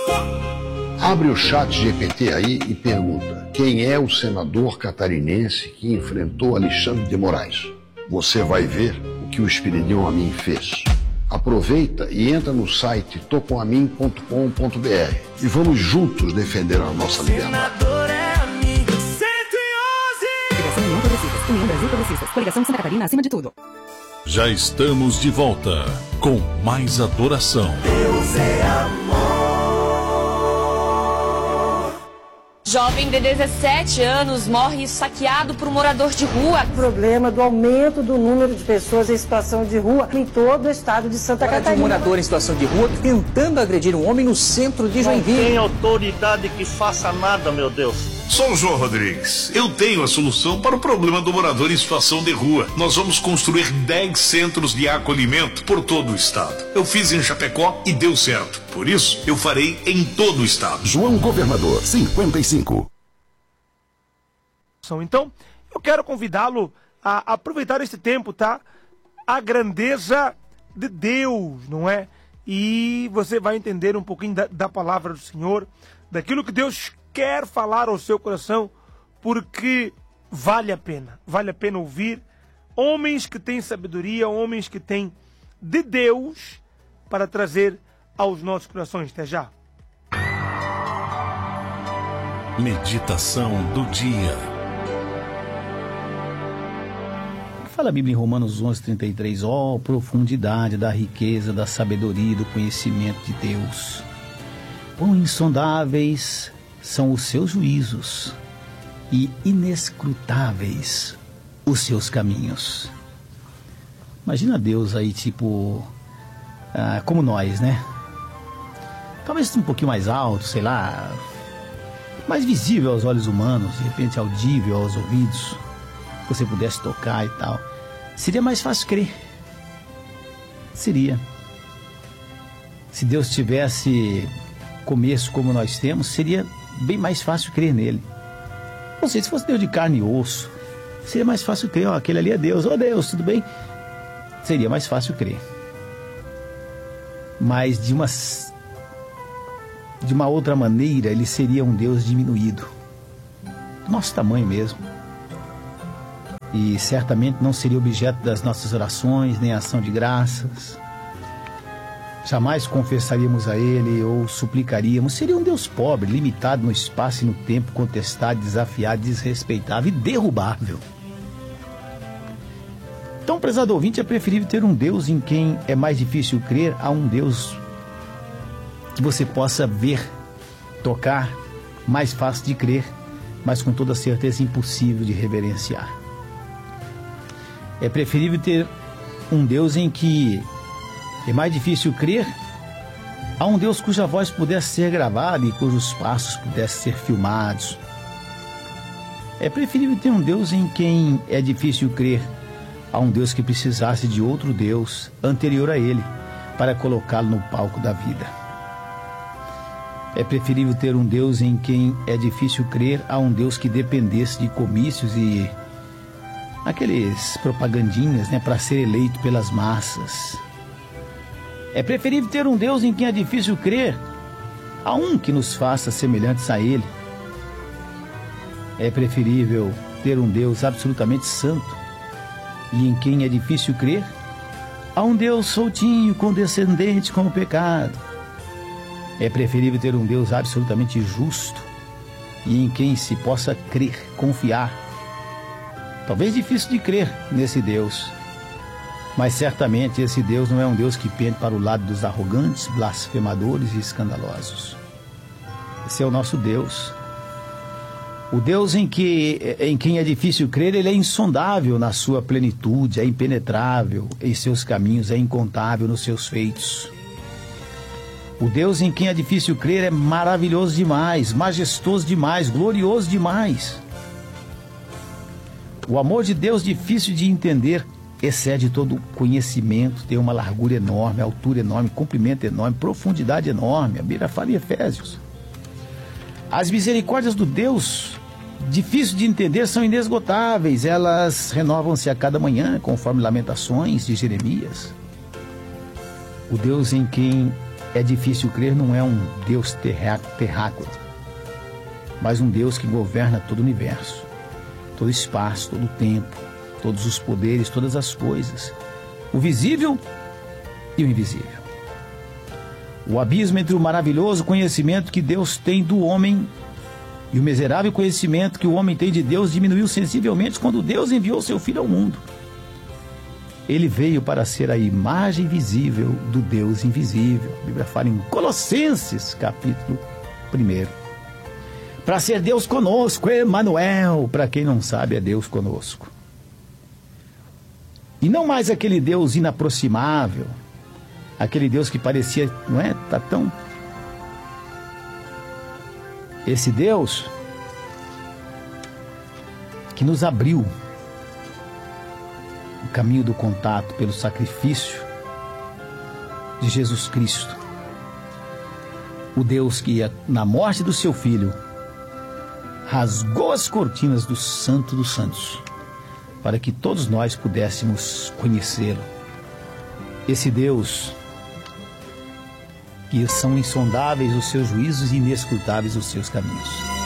Abre o chat GPT aí e pergunta: quem é o senador catarinense que enfrentou Alexandre de Moraes? Você vai ver o que o Espiridião Amin fez. Aproveita e entra no site tocomamin.com.br e vamos juntos defender a nossa liberdade. União Progressistas, União Brasil Progressistas, Coligação Santa Catarina acima de tudo. Já estamos de volta com mais adoração. Deus é amor. Jovem de 17 anos morre saqueado por um morador de rua. O problema do aumento do número de pessoas em situação de rua em todo o estado de Santa Catarina. De um morador em situação de rua tentando agredir um homem no centro de Joinville. Não tem autoridade que faça nada, meu Deus. Sou o João Rodrigues. Eu tenho a solução para o problema do morador em situação de rua. Nós vamos construir 10 centros de acolhimento por todo o estado. Eu fiz em Chapecó e deu certo. Por isso, eu farei em todo o estado. João Governador, 55. Então, eu quero convidá-lo a aproveitar esse tempo, tá? A grandeza de Deus, não é? E você vai entender um pouquinho da palavra do Senhor, daquilo que Deus quer falar ao seu coração, porque vale a pena ouvir homens que têm sabedoria, homens que têm de Deus para trazer aos nossos corações. Até já. Meditação do dia. Fala a Bíblia em Romanos 11:33. Ó, profundidade da riqueza, da sabedoria e do conhecimento de Deus. Quão insondáveis são os seus juízos e inescrutáveis os seus caminhos. Imagina Deus aí, tipo, como nós, né? Talvez um pouquinho mais alto, sei lá, mais visível aos olhos humanos, de repente audível aos ouvidos, que você pudesse tocar e tal. Seria mais fácil crer. Seria. Se Deus tivesse começo como nós temos, seria bem mais fácil crer nele. Não sei, se fosse Deus de carne e osso, seria mais fácil crer, ó, aquele ali é Deus, ó Deus, tudo bem? Seria mais fácil crer. Mas de uma outra maneira, ele seria um Deus diminuído, do nosso tamanho mesmo. E certamente não seria objeto das nossas orações, nem ação de graças. Jamais confessaríamos a Ele ou suplicaríamos. Seria um Deus pobre, limitado no espaço e no tempo, contestado, desafiado, desrespeitável e derrubável. Então, prezado ouvinte, é preferível ter um Deus em quem é mais difícil crer a um Deus que você possa ver, tocar, mais fácil de crer, mas com toda certeza impossível de reverenciar. É preferível ter um Deus em que é mais difícil crer a um Deus cuja voz pudesse ser gravada e cujos passos pudessem ser filmados. É preferível ter um Deus em quem é difícil crer a um Deus que precisasse de outro Deus anterior a ele para colocá-lo no palco da vida. É preferível ter um Deus em quem é difícil crer a um Deus que dependesse de comícios e aqueles propagandinhas, né, para ser eleito pelas massas. É preferível ter um Deus em quem é difícil crer a um que nos faça semelhantes a Ele. É preferível ter um Deus absolutamente santo e em quem é difícil crer a um Deus soltinho, condescendente com o pecado. É preferível ter um Deus absolutamente justo e em quem se possa crer, confiar. Talvez difícil de crer nesse Deus, mas certamente esse Deus não é um Deus que pende para o lado dos arrogantes, blasfemadores e escandalosos. Esse é o nosso Deus. O Deus em quem é difícil crer, ele é insondável na sua plenitude, é impenetrável em seus caminhos, é incontável nos seus feitos. O Deus em quem é difícil crer é maravilhoso demais, majestoso demais, glorioso demais. O amor de Deus, difícil de entender, excede todo conhecimento, tem uma largura enorme, altura enorme, comprimento enorme, profundidade enorme. A Bíblia fala em Efésios. As misericórdias do Deus, difícil de entender, são inesgotáveis. Elas renovam-se a cada manhã, conforme Lamentações de Jeremias. O Deus em quem é difícil crer não é um Deus terráqueo, mas um Deus que governa todo o universo, todo o espaço, todo o tempo, todos os poderes, todas as coisas, o visível e o invisível. O abismo entre o maravilhoso conhecimento que Deus tem do homem e o miserável conhecimento que o homem tem de Deus diminuiu sensivelmente quando Deus enviou seu Filho ao mundo. Ele veio para ser a imagem visível do Deus invisível. A Bíblia fala em Colossenses, capítulo 1. Para ser Deus conosco, Emanuel, para quem não sabe, é Deus conosco. E não mais aquele Deus inaproximável, aquele Deus que parecia, não é? Tá tão... Esse Deus que nos abriu o caminho do contato pelo sacrifício de Jesus Cristo. O Deus que, na morte do seu Filho, rasgou as cortinas do Santo dos Santos, para que todos nós pudéssemos conhecê-lo. Esse Deus que são insondáveis os seus juízos e inescrutáveis os seus caminhos.